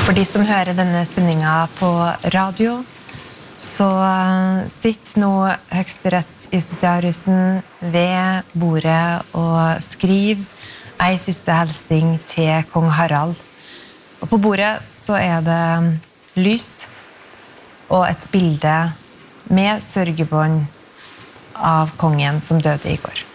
For de som hører denne sendingen på radio, så sitter nå høyesterettsjustitiariusen ved bordet og skriver en siste helsing til kong Harald. Og på bordet så det lys og et bilde med sørgebånd av kongen som døde i går.